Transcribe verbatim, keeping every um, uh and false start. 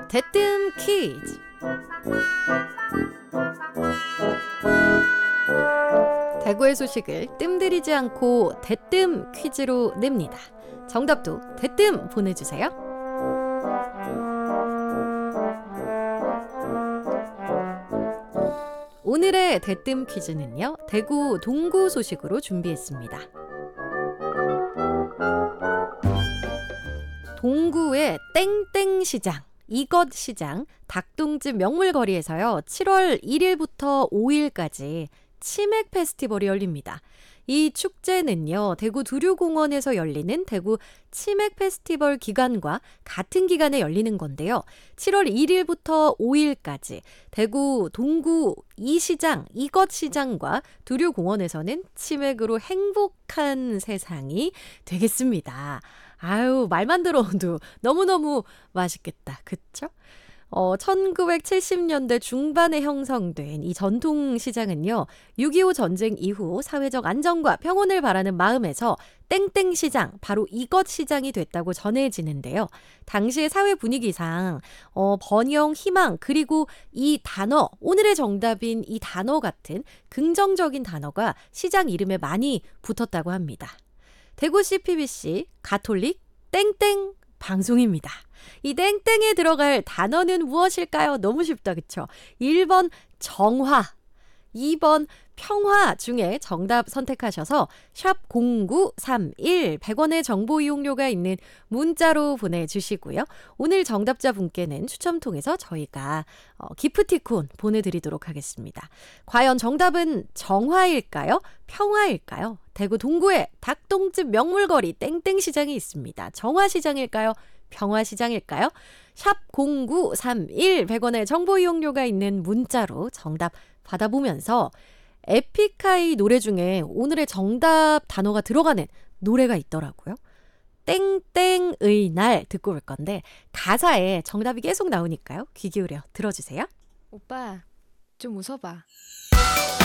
대뜸 퀴즈. 대구의 소식을 뜸들이지 않고 대뜸 퀴즈로 냅니다. 정답도 대뜸 보내주세요. 오늘의 대뜸 퀴즈는요, 대구 동구 소식으로 준비했습니다. 동구의 땡땡시장, 이것시장, 닭똥집 명물거리에서요, 칠월 일일부터 오일까지 치맥 페스티벌이 열립니다. 이 축제는요, 대구 두류공원에서 열리는 대구 치맥 페스티벌 기간과 같은 기간에 열리는 건데요. 칠월 일일부터 오일까지 대구 동구 이시장, 이것시장과 두류공원에서는 치맥으로 행복한 세상이 되겠습니다. 아유, 말만 들어도 너무너무 맛있겠다. 그쵸? 어, 천구백칠십 년대 중반에 형성된 이 전통시장은요, 육이오 전쟁 이후 사회적 안정과 평온을 바라는 마음에서 땡땡시장, 바로 이것시장이 됐다고 전해지는데요. 당시의 사회 분위기상 어, 번영, 희망, 그리고 이 단어, 오늘의 정답인 이 단어 같은 긍정적인 단어가 시장 이름에 많이 붙었다고 합니다. 대구 씨피비씨 가톨릭 땡땡 방송입니다. 이 땡땡에 들어갈 단어는 무엇일까요? 너무 쉽다, 그쵸? 일 번 정화, 이 번 평화 중에 정답 선택하셔서 샵 공구삼일 백 원의 정보 이용료가 있는 문자로 보내주시고요. 오늘 정답자 분께는 추첨 통해서 저희가 어, 기프티콘 보내드리도록 하겠습니다. 과연 정답은 정화일까요? 평화일까요? 대구 동구에 닭똥집 명물거리 땡땡시장이 있습니다. 정화시장일까요? 평화시장일까요? 샵 공구삼일 백 원의 정보 이용료가 있는 문자로 정답 받아보면서 에픽하이 노래 중에 오늘의 정답 단어가 들어가는 노래가 있더라고요. 땡땡의 날 듣고 올 건데 가사에 정답이 계속 나오니까요. 귀 기울여 들어주세요. 오빠, 좀 웃어봐.